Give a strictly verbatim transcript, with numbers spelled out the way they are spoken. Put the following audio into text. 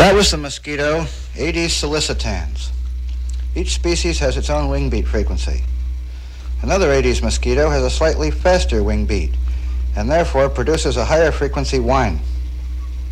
That was the mosquito Aedes sollicitans. Each species has its own wing beat frequency. Another Aedes mosquito has a slightly faster wing beat and therefore produces a higher frequency whine.